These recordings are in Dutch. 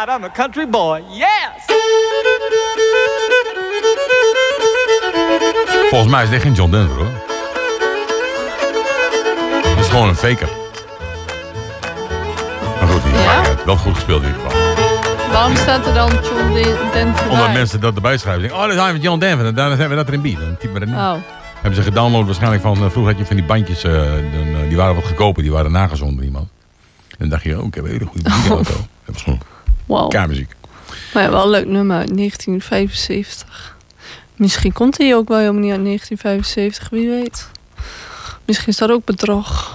right, I'm a country boy. Yes! Volgens mij is dit geen John Denver, hoor. Het is gewoon een faker. Maar goed, wel goed gespeeld in ieder geval. Waarom staat er dan John Denver? Omdat mensen dat erbij schrijven. Denken, dat is even John Denver. En dan hebben we dat erin bij. Dan typen we dat niet. Oh. Hebben ze gedownload waarschijnlijk van... vroeger had je van die bandjes... die waren wat goedkoper. Die waren nagezonden door iemand. En dan dacht je... ik heb een hele goede muziekauto. Dat was gewoon kaarmuziek. Maar ja, wel een leuk nummer uit 1975. Misschien komt hij ook wel helemaal niet uit 1975. Wie weet. Misschien is dat ook bedrog.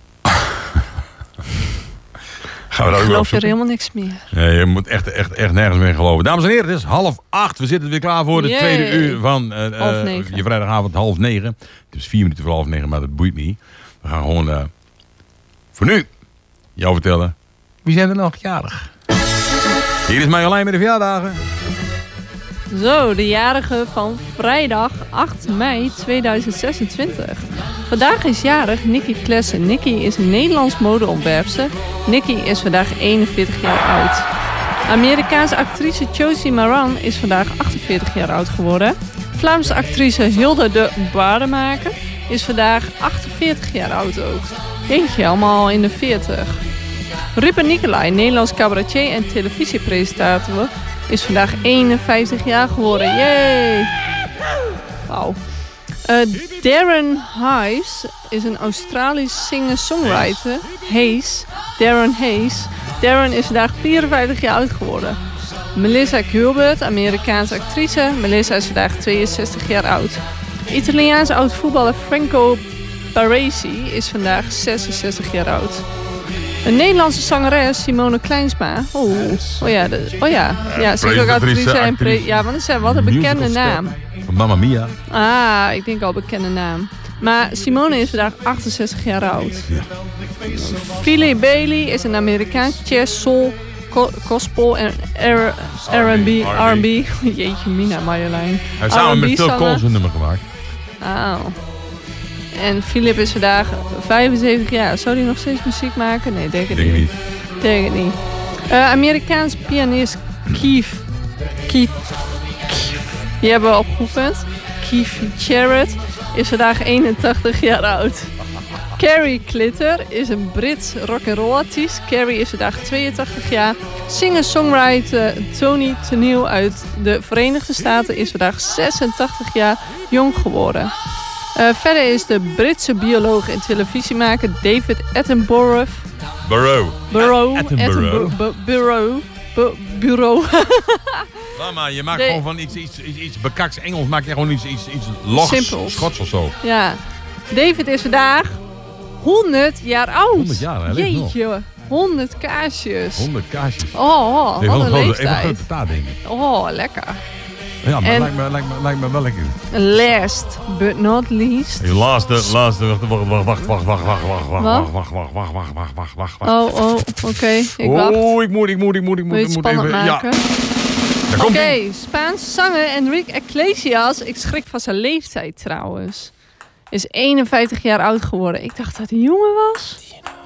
Gaan we dat ik ook geloof er opzoeken? helemaal niks meer. Nee, je moet echt nergens meer geloven. Dames en heren, het is 7:30. We zitten weer klaar voor de tweede uur van je vrijdagavond 8:30. Het is 4 minuten voor 8:30, maar dat boeit niet. We gaan gewoon voor nu jou vertellen. Wie zijn er nog jarig? Hier is Marjolein met de verjaardagen. Zo, de jarige van vrijdag 8 mei 2026. Vandaag is jarig Nikki Klessen. Nikki is een Nederlands modeontwerpster. Nikki is vandaag 41 jaar oud. Amerikaanse actrice Josie Maran is vandaag 48 jaar oud geworden. Vlaamse actrice Hilde de Baardemaker is vandaag 48 jaar oud ook. Jeetje, allemaal in de 40. Ruben Nicolai, Nederlands cabaretier en televisiepresentator, is vandaag 51 jaar geworden. Yay! Wauw. Darren Hayes is een Australisch singer-songwriter. Darren Hayes. Darren is vandaag 54 jaar oud geworden. Melissa Gilbert, Amerikaanse actrice. Melissa is vandaag 62 jaar oud. Italiaanse oud-voetballer Franco Baresi is vandaag 66 jaar oud. Een Nederlandse zangeres, Simone Kleinsma. Ja, ze is ook actrice en ja, want ze wat een bekende naam. Van Mamma Mia. Ah, ik denk al bekende naam. Maar Simone is vandaag 68 jaar oud. Ja. Philly Bailey is een Amerikaans jazz, soul, gospel en R&B. Jeetje mina, Marjolein. Hij heeft samen met Phil Collins een nummer gemaakt. Oh. En Philip is vandaag 75 jaar. Zou hij nog steeds muziek maken? Nee, denk het niet. Denk het niet. Amerikaans pianist Keith. Die hebben we opgeoefend. Keith Jarrett is vandaag 81 jaar oud. Carrie Clitter is een Brits rock'n'roll artiest. Carrie is vandaag 82 jaar. Singer-songwriter Tony Tennille uit de Verenigde Staten is vandaag 86 jaar jong geworden. Verder is de Britse bioloog en televisiemaker David Attenborough. Bureau. Mama, je maakt gewoon van iets bekaks Engels, maak je gewoon iets logs, simpels. Schots of zo. Ja. David is vandaag 100 jaar oud. 100 jaar, hè? Jeetje, 100 kaarsjes. 100 kaarsjes. Oh, wat een leeftijd. Even een grote taart, denk ik. Oh, lekker. Ja, maar lijkt me wel lekker. Last but not least. Wacht. Oh, oké. Ik wacht. Ik moet spannend even. maken? Ja. Oké, Spaanse zanger Enrique Iglesias. Ik schrik van zijn leeftijd trouwens. Is 51 jaar oud geworden. Ik dacht dat hij jonger was.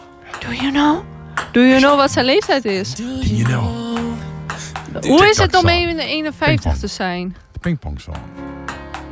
Do you know wat zijn leeftijd is? Do you know? Hoe is het om even 51 te zijn? De pingpongsong.